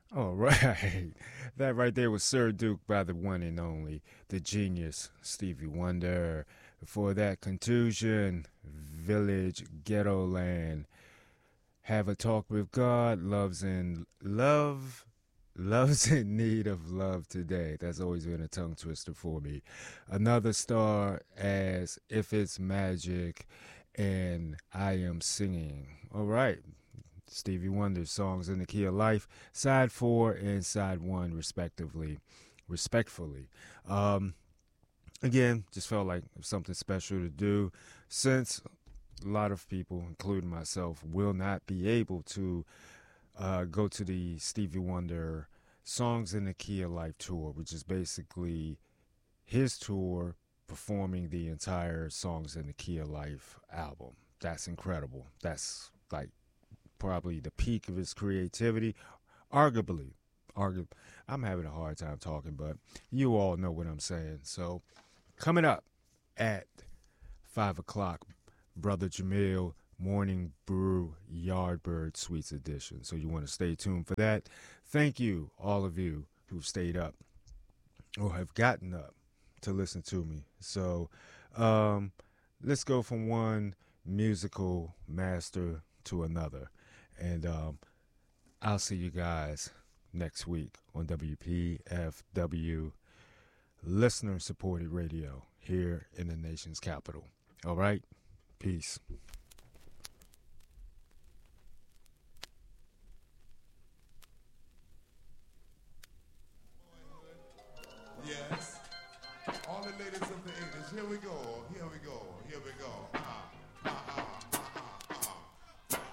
All right. That right there was Sir Duke by the one and only, the genius Stevie Wonder. Before that, Contusion, Village, Ghetto Land, Have a Talk with God, Loves in Need of Love Today. That's always been a tongue twister for me. Another Star as If It's Magic, and I Am Singing. All right. Stevie Wonder's Songs in the Key of Life, side 4 and side 1, respectfully. Um, Again, just felt like something special to do since a lot of people, including myself, will not be able to go to the Stevie Wonder Songs in the Key of Life tour, which is basically his tour performing the entire Songs in the Key of Life album. That's incredible. That's like probably the peak of his creativity, arguably. Argu- I'm having a hard time talking, but you all know what I'm saying. So, coming up at 5 o'clock, Brother Jamil, Morning Brew Yardbird Sweets Edition. So, you want to stay tuned for that. Thank you, all of you who've stayed up or have gotten up to listen to me. So, um, let's go from one musical master to another. And I'll see you guys next week on WPFW, listener supported radio here in the nation's capital. All right? Peace.